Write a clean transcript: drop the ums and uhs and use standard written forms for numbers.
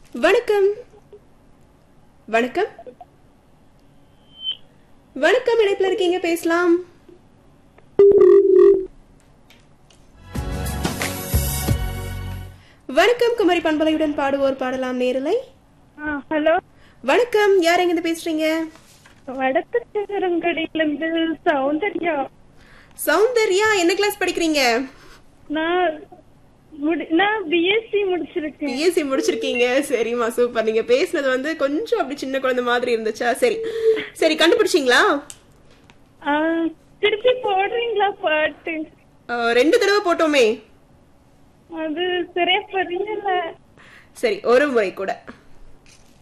வணக்கம். வணக்கம். வணக்கம், இணைப்புல இருக்கீங்க, பேசலாம். வணக்கம், குமரி பண்பலையுடன் பாடுவோர் பாடலாம் நேரலை. ஹலோ, வணக்கம், யார் எங்க இருந்து பேசுறீங்க? வடக்கு சிவரங்கடியில இருந்து சௌந்தர்யா. சௌந்தர்யா, என்ன கிளாஸ் படிக்கிறீங்க? நான் நான் பிஎஸ்சி முடிச்சிருக்கேன். பிஎஸ்சி முடிச்சிருக்கீங்க, சரிம்மா, சூப்பர். நீங்க பேசுனது வந்து கொஞ்சம் அப்படி சின்ன குழந்தை மாதிரி இருந்துச்சா? சரி சரி, கண்டுபிடிச்சிங்களா? திருப்பி போடுறீங்களா பாட்டு? 2 தடவை போட்டோமே. அது சரியா புரியல. சரி, ஒரு முறை கூட.